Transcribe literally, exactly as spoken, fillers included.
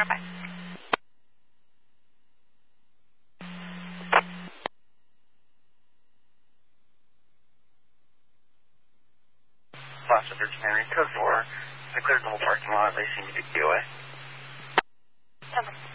zero five. Boston thirteen Henry, code four. I cleared the whole parking lot. They seem to be away. ten.